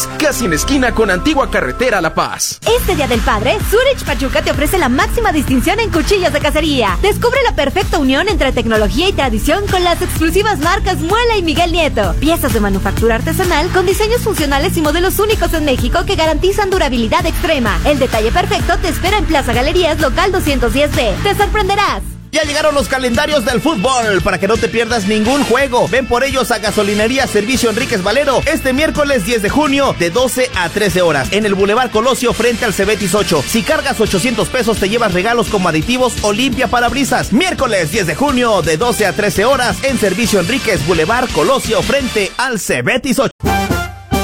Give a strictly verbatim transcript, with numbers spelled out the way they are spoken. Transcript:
casi en esquina con Antigua Carretera La Paz. Este Día del Padre, Zurich Pachuca te ofrece la máxima distinción en cuchillos de cacería. Descubre la perfecta unión entre tecnología y tradición con las exclusivas marcas Muela y Miguel Nieto. Piezas de manufactura artesanal con diseños funcionales y modelos únicos en México que garantizan durabilidad extrema. El detalle perfecto te espera en Plaza Galerías, local doscientos diez B. ¡Te sorprenderás! Ya llegaron los calendarios del fútbol para que no te pierdas ningún juego. Ven por ellos a Gasolinería Servicio Enríquez Valero este miércoles diez de junio de doce a trece horas en el Boulevard Colosio frente al Cebetis ocho. Si cargas ochocientos pesos te llevas regalos como aditivos o limpia parabrisas. Miércoles diez de junio de doce a trece horas en Servicio Enríquez Boulevard Colosio frente al Cebetis ocho.